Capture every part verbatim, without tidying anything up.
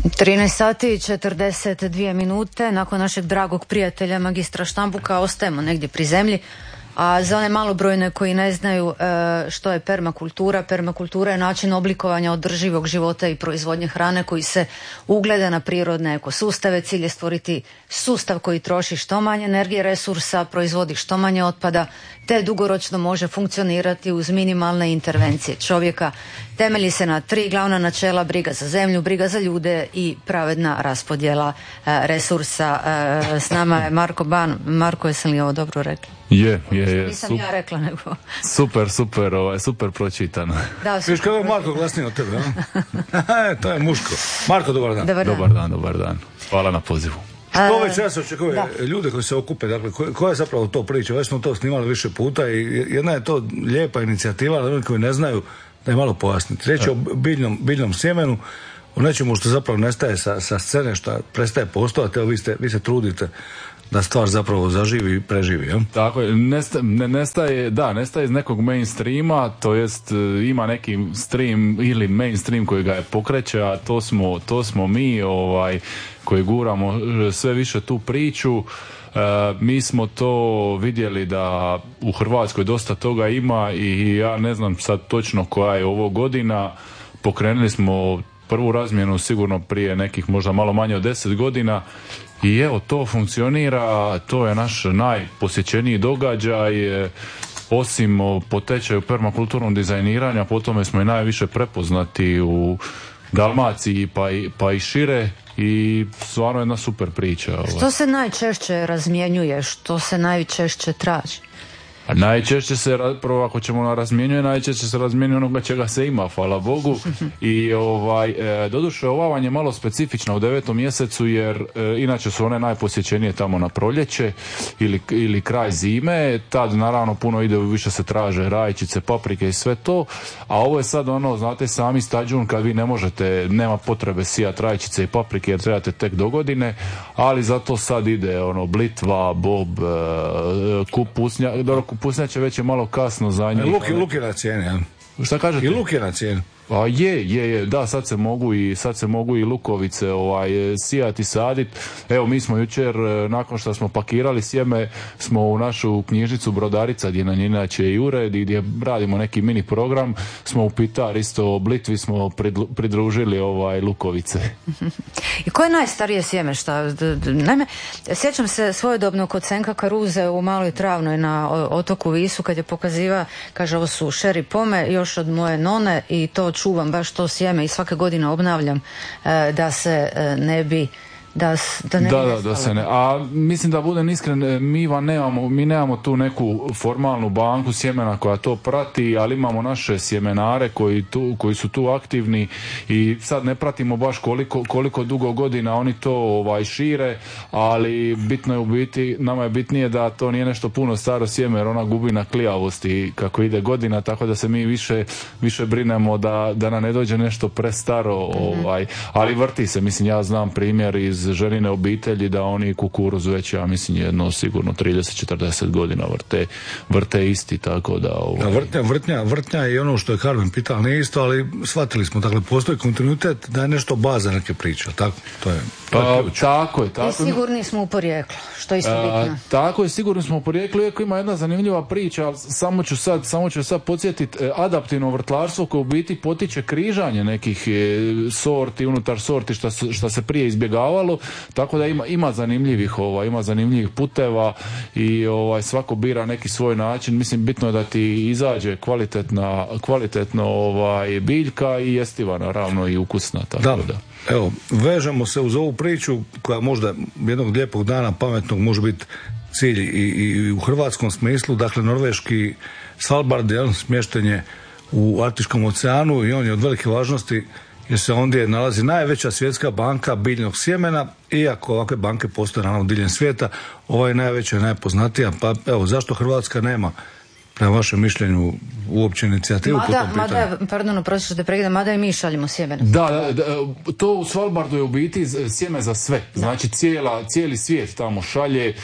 trinaest sati i četrdeset dvije minute. Nakon našeg dragog prijatelja magistra Štambuka ostajemo negdje pri zemlji. A za one malobrojne koji ne znaju što je permakultura, permakultura je način oblikovanja održivog života i proizvodnje hrane koji se ugleda na prirodne ekosustave. Cilj je stvoriti sustav koji troši što manje energije, resursa, proizvodi što manje otpada, te dugoročno može funkcionirati uz minimalne intervencije čovjeka. Temelji se na tri glavna načela: briga za zemlju, briga za ljude i pravedna raspodjela resursa. S nama je Marko Ban. Marko, jesam li ovo dobro rekla? Je, je, je. Nisam super, ja rekla, nego... Super, super, ovaj, super pročitano. Da, viš kako je Marko glasniji od tebe, a? To je muško. Marko, dobar dan. Dobar dan. Dobar dan, dobar dan. Hvala na pozivu. Što već ja se očekuje ljude koji se okupe, dakle, koja je zapravo to priča? Već smo to snimali više puta i jedna je to lijepa inicijativa, ali oni koji ne znaju, da je malo pojasniti. Riječ je o biljnom, biljnom sjemenu, o nečemu što zapravo nestaje sa, sa scene, što prestaje postojati, evo vi, ste, vi se trudite da stvar zapravo zaživi i preživi, ja? Tako je, nesta, ne, nestaje, da, nestaje iz nekog mainstreama, to jest ima neki stream ili mainstream koji ga je pokreće, a to smo, to smo mi, ovaj, koji guramo sve više tu priču. E, mi smo to vidjeli da u Hrvatskoj dosta toga ima i ja ne znam sad točno koja je ovo godina. Pokrenuli smo prvu razmjenu sigurno prije nekih možda malo manje od deset godina i evo to funkcionira, to je naš najposjećeniji događaj. Osim po tečaju permakulturnog dizajniranja, po tome smo i najviše prepoznati u Dalmaciji pa i, pa i šire i stvarno jedna super priča. Što se najčešće razmjenjuje, što se najčešće traži? A najčešće se, prvo ako ćemo na razmjenjuje, najčešće se razmjenjuje onoga čega se ima, hvala Bogu. I ovaj, e, doduše ova vam je malo specifična u devetom mjesecu jer e, inače su one najposjećenije tamo na proljeće ili, ili kraj zime. Tad naravno puno ide, više se traže rajčice, paprike i sve to. A ovo je sad ono, znate sami stađun kad vi ne možete, nema potrebe sijat rajčice i paprike jer trebate tek do godine, ali zato sad ide ono blitva, bob, e, kupusnja, dobro, pusnjače već je malo kasno za njih. Luk, luk je na cijeni, ja. Šta kažete? I luk je na cijeni. A je, je, je, da, sad se mogu i, sad se mogu i lukovice ovaj, sijati, saditi. Evo, mi smo jučer, nakon što smo pakirali sjeme, smo u našu knjižnicu Brodarica, gdje nam inače i ured i gdje radimo neki mini program, smo u Pitar, isto blitvi smo pridružili ovaj, lukovice. I koje je najstarije sjeme? Šta? Naime, sjećam se svojedobno kod Senka Karuze u Maloj Travnoj na otoku Visu, kad je pokaziva, kaže, ovo su šeri pome, još od moje none i to čuvam baš to sjeme i svake godine obnavljam e, da se e, ne bi da, da ne da, bi da, da se ne. A mislim da budem iskren, mi vam nemamo, mi nemamo tu neku formalnu banku sjemena koja to prati, ali imamo naše sjemenare koji, tu, koji su tu aktivni i sad ne pratimo baš koliko, koliko dugo godina oni to ovaj, šire, ali bitno je u biti, nama je bitnije da to nije nešto puno staro sjeme jer ona gubi na klijavosti kako ide godina, tako da se mi više, više brinemo da, da nam ne dođe nešto prestaro, ovaj, ali vrti se, mislim ja znam primjer iz ženine obitelji da oni kukuruz već, ja mislim, jedno sigurno trideset četrdeset godina vrte, vrte isti, tako da... Ovaj... Da, vrtnja, vrtnja, vrtnja je ono što je Carmen pitala, nije isto, ali shvatili smo, dakle, postoji kontinuitet da je nešto baza neke priče, tako? To je... Pa, tako je, tako. I sigurni smo u porijeklo, što je isto bitno. Tako je, sigurni smo u porijeklu, iako ima jedna zanimljiva priča, ali samo ću sad, samo ću sad podsjetiti, adaptivno vrtlarstvo koje u biti potiče križanje nekih sorti, unutar sorti šta se, šta se prije izbjegavalo, tako da ima, ima zanimljivih ovaj, ima zanimljivih puteva i ovaj, svako bira neki svoj način. Mislim, bitno je da ti izađe kvalitetna, kvalitetno ovaj, biljka i jestiva, naravno, i ukusna, tako da. da. Evo, vežemo se uz ovu priču koja možda jednog lijepog dana pametnog može biti cilj i, i u hrvatskom smislu, dakle norveški Svalbard je smještenje u Arktičkom oceanu i on je od velike važnosti jer se ondje nalazi najveća svjetska banka biljnog sjemena, iako ovakve banke postoje naravno diljem svijeta, ova je najveća i najpoznatija, pa evo zašto Hrvatska nema prema vašem mišljenju uopće inicijativu po tom pitanju? Mada, pardon, oprosti što te pregledam, mada i mi šaljemo sjemene. Da, da, da, to u Svalbardu je u biti sjeme za sve. Znači cijela, cijeli svijet tamo šalje. E,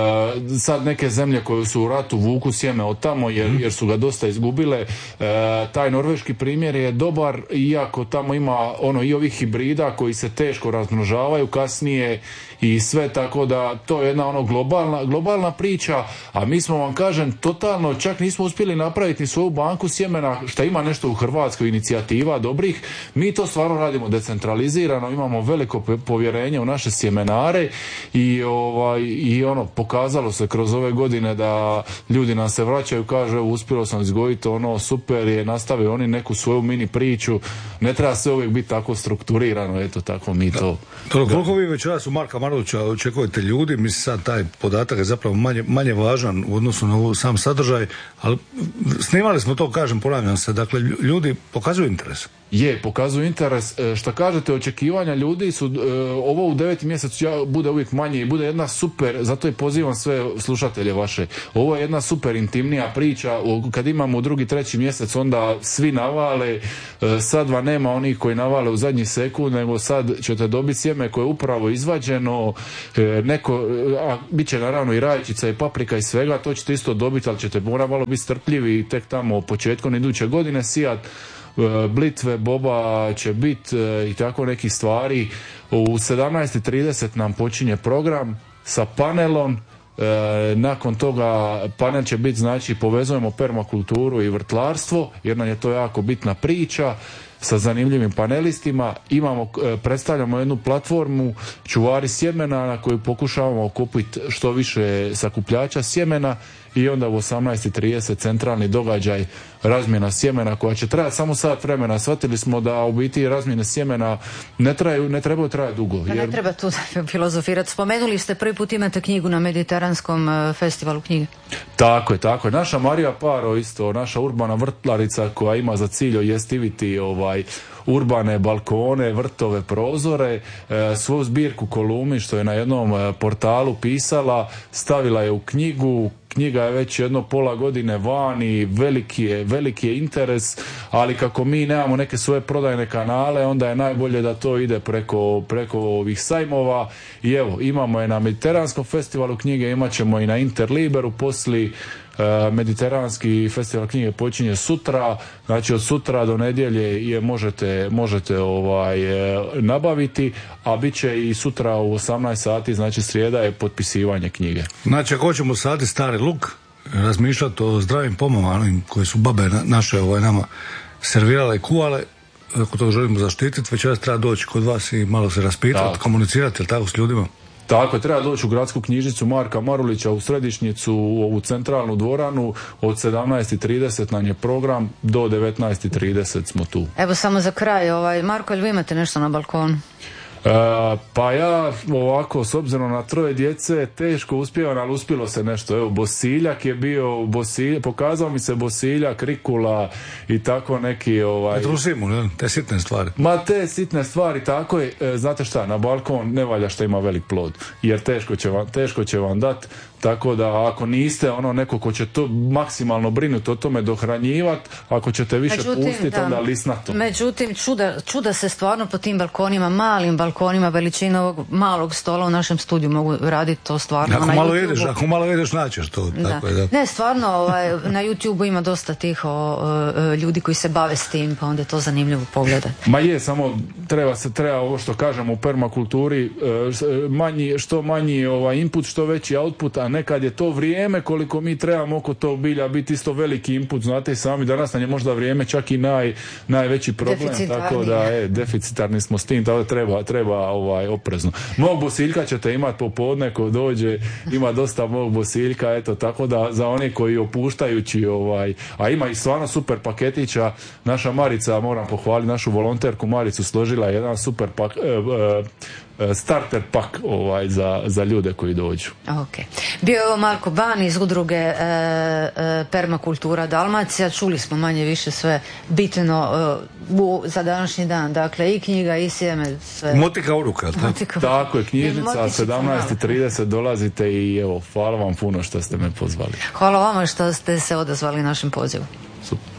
sad neke zemlje koje su u ratu vuku sjeme od tamo jer, jer su ga dosta izgubile. E, taj norveški primjer je dobar, iako tamo ima ono i ovih hibrida koji se teško razmnožavaju kasnije i sve, tako da to je jedna ono globalna, globalna priča, a mi smo, vam kažem, totalno čak nismo uspjeli napraviti ni svoju banku sjemena, šta ima nešto u Hrvatskoj inicijativa dobrih. Mi to stvarno radimo decentralizirano, imamo veliko povjerenje u naše sjemenare i, ovaj, i ono, pokazalo se kroz ove godine da ljudi nam se vraćaju, kaže, uspjelo sam izgojiti ono, super je, nastavio oni neku svoju mini priču, ne treba sve uvijek biti tako strukturirano, eto tako mi to... To, koliko vi večeras u Marka Marulića očekujete ljudi, mislim sad taj podatak je zapravo manje, manje važan u odnosu na ovo sam sadržaj, ali snimali smo to, kažem, ponavljam se, dakle ljudi pokazuju interes. Je, pokazuju interes. Šta kažete, očekivanja ljudi su, ovo u deveti mjesec ja, bude uvijek manje i bude jedna super, zato i pozivam sve slušatelje vaše, ovo je jedna super intimnija priča, kad imamo u drugi, treći mjesec onda svi navale, sad vam nema onih koji navale u zadnji sekund, nego sad ćete dobiti sjeme koje je upravo izvađeno, neko, a bit će naravno i rajčica i paprika i svega, to ćete isto dobiti, ali ćete mora malo biti strpljivi i tek tamo početkom iduće godine sijat. Blitve, boba će biti i tako nekih stvari. U sedamnaest i trideset nam počinje program sa panelom. E, nakon toga panel će biti, znači povezujemo permakulturu i vrtlarstvo jer nam je to jako bitna priča sa zanimljivim panelistima. Imamo, predstavljamo jednu platformu čuvari sjemena na koju pokušavamo okupiti što više sakupljača sjemena i onda u osamnaest i trideset centralni događaj razmjena sjemena koja će trajati samo sat vremena. Shvatili smo da u biti razmjene sjemena ne, traju, ne trebaju trajati dugo. Jer... Ne treba tu filozofirati. Spomenuli ste prvi put imate knjigu na Mediteranskom festivalu knjige. Tako je, tako je. Naša Marija Paro isto, naša urbana vrtlarica koja ima za cilj ojestiviti ovaj urbane balkone, vrtove, prozore, e, svoju zbirku kolumni što je na jednom e, portalu pisala, stavila je u knjigu. Knjiga je već jedno pola godine vani, veliki je, veliki je interes, ali kako mi nemamo neke svoje prodajne kanale, onda je najbolje da to ide preko, preko ovih sajmova. I evo, imamo je na Mediteranskom festivalu knjige, imat ćemo i na Interliberu poslije. Mediteranski festival knjige počinje sutra, znači od sutra do nedjelje je možete, možete ovaj, nabaviti, a bit će i sutra u osamnaest sati, znači srijeda je potpisivanje knjige. Znači ako hoćemo saditi stari luk, razmišljati o zdravim pomama, onim koje su babe naše ovaj, nama servirale i kuvale, ako to želimo zaštititi, večeras treba doći kod vas i malo se raspitati, komunicirati, jel tako, s ljudima? Tako je, treba doći u gradsku knjižnicu Marka Marulića u središnjicu, u ovu centralnu dvoranu, od sedamnaest i trideset nam je program, do devetnaest i trideset smo tu. Evo samo za kraj, ovaj, Marko, jel vi imate nešto na balkonu? E, pa ja ovako, s obzirom na troje djece, teško uspijevam, ali uspjelo se nešto. Evo, bosiljak je bio, bosiljak, pokazao mi se bosiljak, rikula i tako neki... Ovaj... Trusimu, ne? Te sitne stvari. Ma te sitne stvari, tako je. E, znate šta, na balkon ne valja što ima velik plod, jer teško će vam, teško će vam dati. Tako da ako niste ono neko ko će to maksimalno brinuti o tome, dohranjivati, ako ćete više međutim, pustiti, da, onda lisnato. Međutim, čuda, čuda se stvarno po tim balkonima, malim balkonima, veličina ovog malog stola u našem studiju mogu raditi to stvarno. Ako malo jedeš, ako malo jedeš, naćeš to. Tako da. je, da. Ne, stvarno, ovaj, na YouTubeu ima dosta tih o, o, ljudi koji se bave s tim, pa onda je to zanimljivo pogledati. Ma je, samo treba se, treba ovo što kažemo u permakulturi, manji, što manji ovaj input, što veći output, a nekad je to vrijeme koliko mi trebamo oko tog bilja biti isto veliki input, znate i sami, danas nam je možda vrijeme čak i naj, najveći problem, tako da je, deficitarni smo s tim, tako da treba, treba ovaj, oprezno. Mog bosiljka ćete imati popodne ko dođe, ima dosta mog bosiljka, eto, tako da za one koji opuštajući, ovaj, a ima i stvarno super paketića, naša Marica, moram pohvaliti našu volonterku Maricu, složila pripremila jedan super pak, starter pak ovaj, za, za ljude koji dođu. Okay. Bio je ovo Marko Ban iz udruge e, e, Permakultura Dalmacija. Čuli smo manje više sve bitno e, u, za današnji dan. Dakle, i knjiga, i sjeme, sve. Motika u ruka. Motika. Tako je, knjižnica sedamnaest i trideset dolazite i evo, hvala vam puno što ste me pozvali. Hvala vama što ste se odazvali našem pozivu. Super.